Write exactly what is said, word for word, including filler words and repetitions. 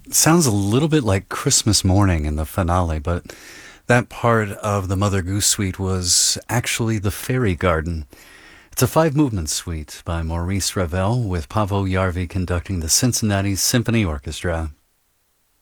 Sounds a little bit like Christmas Morning in the finale, but that part of the Mother Goose suite was actually the Fairy Garden. It's a five movement suite by Maurice Ravel with Paavo Järvi conducting the Cincinnati Symphony Orchestra.